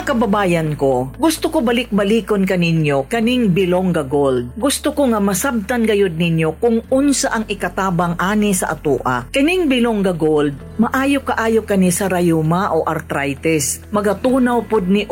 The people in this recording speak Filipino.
kababayan ko, gusto ko balik-balikon kaninyo kaning Bilongga Gold. Gusto ko nga masabtan gayud ninyo kung unsa ang ikatabang ani sa atua. Kining Bilongga Gold, maayo kaayo kani sa rayuma o arthritis. Magatunaw pod ni